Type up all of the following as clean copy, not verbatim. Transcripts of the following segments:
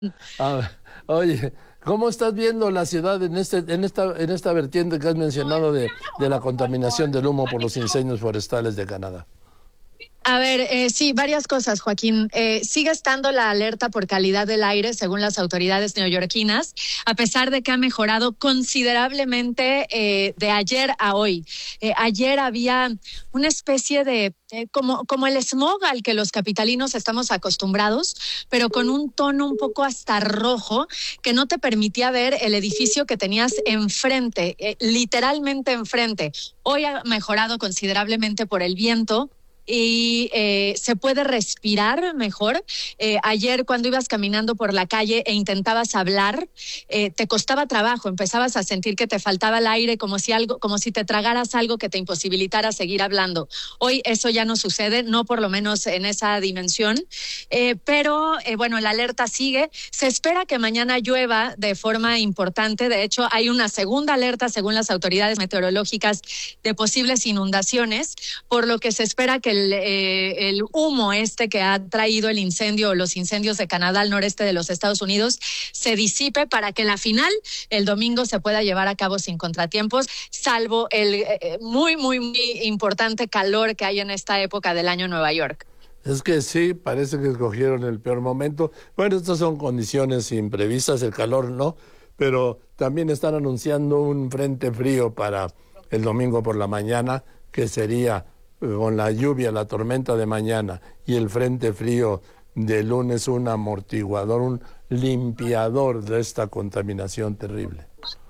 Ah, oye, ¿cómo estás viendo la ciudad en esta vertiente que has mencionado de la contaminación del humo por los incendios forestales de Canadá? A ver, sí, varias cosas, Joaquín. Sigue estando la alerta por calidad del aire, según las autoridades neoyorquinas, a pesar de que ha mejorado considerablemente de ayer a hoy. Ayer había una especie de, como el smog al que los capitalinos estamos acostumbrados, pero con un tono un poco hasta rojo, que no te permitía ver el edificio que tenías enfrente, literalmente enfrente. Hoy ha mejorado considerablemente por el viento y se puede respirar mejor. Ayer cuando ibas caminando por la calle e intentabas hablar, te costaba trabajo, empezabas a sentir que te faltaba el aire, como si te tragaras algo que te imposibilitara seguir hablando. Hoy eso ya no sucede, no por lo menos en esa dimensión, pero bueno, la alerta sigue. Se espera que mañana llueva de forma importante. De hecho, hay una segunda alerta, según las autoridades meteorológicas, de posibles inundaciones, por lo que se espera que el humo este que ha traído el incendio o los incendios de Canadá al noreste de los Estados Unidos se disipe para que la final el domingo se pueda llevar a cabo sin contratiempos, salvo el muy importante calor que hay en esta época del año en Nueva York. Es que sí, parece que escogieron el peor momento. Bueno, estas son condiciones imprevistas, el calor no, pero también están anunciando un frente frío para el domingo por la mañana, que sería con la lluvia, la tormenta de mañana y el frente frío de lunes, un amortiguador, un limpiador de esta contaminación terrible.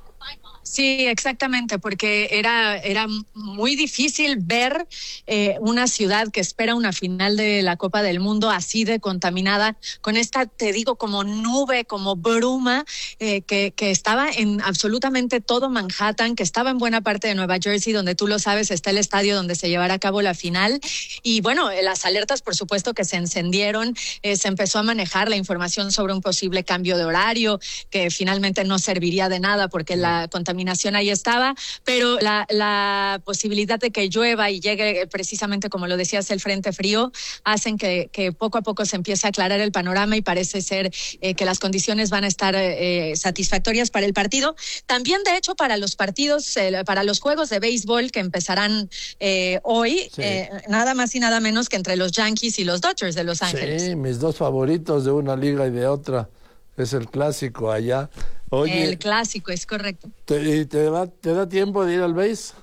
Sí, exactamente, porque era muy difícil ver una ciudad que espera una final de la Copa del Mundo así de contaminada, con esta, te digo, como nube, como bruma, que estaba en absolutamente todo Manhattan, que estaba en buena parte de Nueva Jersey, donde tú lo sabes, está el estadio donde se llevará a cabo la final. Y bueno, las alertas, por supuesto, que se encendieron, se empezó a manejar la información sobre un posible cambio de horario, que finalmente no serviría de nada porque la contaminación ahí estaba, pero la posibilidad de que llueva y llegue precisamente, como lo decías, el frente frío, hacen que poco a poco se empiece a aclarar el panorama y parece ser que las condiciones van a estar satisfactorias para el partido. También, de hecho, para los partidos, para los juegos de béisbol que empezarán hoy, Sí, nada más y nada menos que entre los Yankees y los Dodgers de Los Ángeles. sí, mis dos favoritos de una liga y de otra. Es el clásico allá. El Oye, clásico, es correcto. ¿te da tiempo de ir al béis?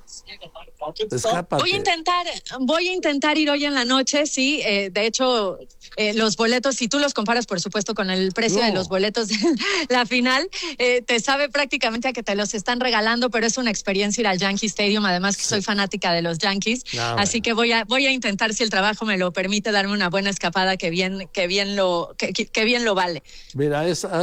Voy a Escápate. intentar, voy a intentar ir hoy en la noche, sí. De hecho, los boletos, si tú los comparas, por supuesto, con el precio de los No, boletos de la final, te sabe prácticamente a que te los están regalando, pero es una experiencia ir al Yankee Stadium. Además que sí, soy fanática de los Yankees, no, así bueno. que voy a intentar, si el trabajo me lo permite, darme una buena escapada que bien lo vale. Mira,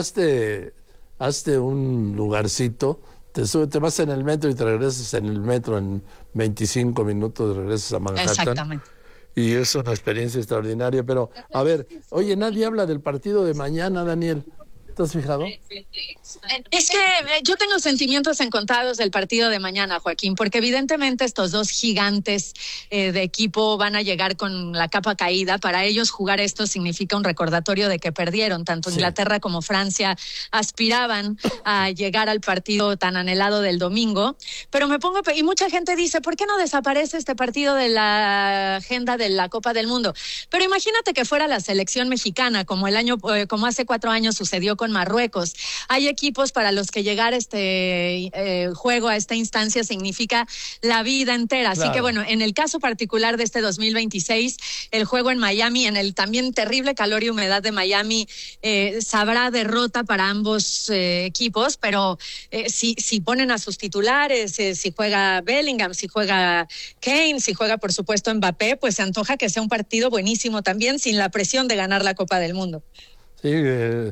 hazte un lugarcito, te vas en el metro y te regresas en el metro en 25 minutos, regresas a Manhattan. Exactamente. Y es una experiencia extraordinaria. Pero, a ver, oye, nadie habla del partido de mañana, Daniel. ¿Te has fijado? Es que yo tengo sentimientos encontrados del partido de mañana, Joaquín, porque evidentemente estos dos gigantes de equipo van a llegar con la capa caída. Para ellos jugar esto significa un recordatorio de que perdieron. Tanto Sí. Inglaterra como Francia aspiraban a llegar al partido tan anhelado del domingo. Pero y mucha gente dice, ¿por qué no desaparece este partido de la agenda de la Copa del Mundo? Pero imagínate que fuera la selección mexicana, como hace 4 años sucedió con Marruecos. Hay equipos para los que llegar a este juego, a esta instancia, significa la vida entera. Así que Claro. bueno, en el caso particular de este 2026, el juego en Miami, en el también terrible calor y humedad de Miami, sabrá derrota para ambos equipos, pero si ponen a sus titulares, si juega Bellingham, si juega Kane, si juega por supuesto Mbappé, pues se antoja que sea un partido buenísimo también, sin la presión de ganar la Copa del Mundo. Sí,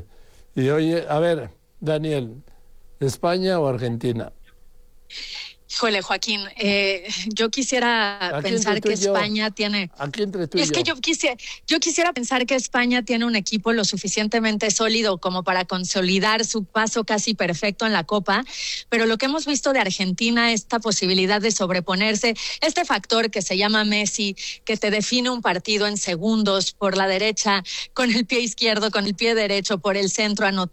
y oye, a ver, Daniel, ¿España o Argentina? Híjole, Joaquín, yo quisiera pensar que España tiene... Aquí entre tú y Es que yo quisiera pensar que España tiene un equipo lo suficientemente sólido como para consolidar su paso casi perfecto en la Copa, pero lo que hemos visto de Argentina, esta posibilidad de sobreponerse, este factor que se llama Messi, que te define un partido en segundos por la derecha, con el pie izquierdo, con el pie derecho, por el centro, anotando